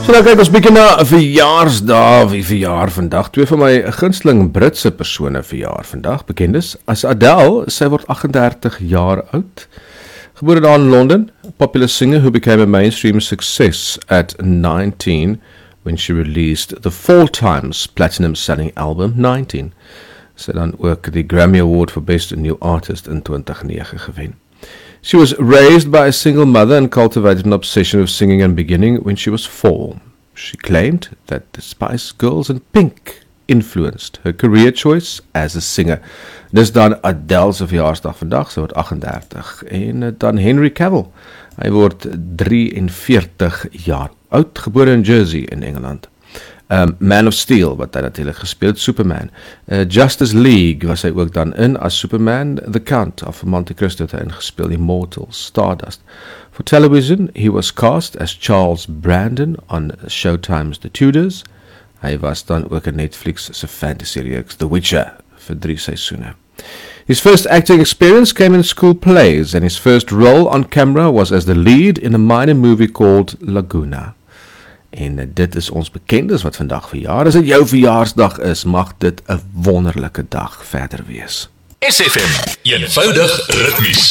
So nou kyk ons bietjie na 'n verjaarsdag, wie verjaar vandag. Twee van my gunsteling Britse persone verjaar vandag. Bekend is as Adele, sy word 38 jaar oud. Gebore daar in Londen, a popular singer who became a mainstream success at 19 when she released the 4 times platinum selling album 19. Sy dan ook die Grammy Award for Best New Artist in 2009 gewen. She was raised by a single mother and cultivated an obsession with singing and beginning when she was 4. She claimed that the Spice Girls and Pink influenced her career choice as a singer. Dis dan Adele se verjaarsdag vandag, sy word 38. En dan Henry Cavill, hy word 43 jaar oud, gebore in Jersey in Engeland. Man of Steel, wat hy natuurlijk gespeeld, Superman. Justice League was hy ook dan in as Superman. The Count of Monte Cristo het hy ingespeeld, Immortals, Stardust. For television, he was cast as Charles Brandon on Showtime's The Tudors. Hy was dan ook in Netflix se fantasy-reeks The Witcher vir 3 seisoene. His first acting experience came in school plays, and his first role on camera was as the lead in a minor movie called Laguna. En dit is ons bekendes wat vandag verjaar. As dit jou verjaarsdag is, mag dit 'n wonderlike dag verder wees. SFM, eenvoudig ritmies.